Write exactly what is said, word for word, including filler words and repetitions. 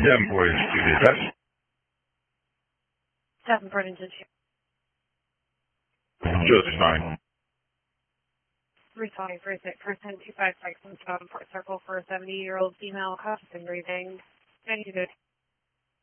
Davenport is to the touch. Davenport into two. Just fine. three twenty, three six, person two five six, Davenport Circle for a seventy-year-old female, conscious and breathing. ninety-two.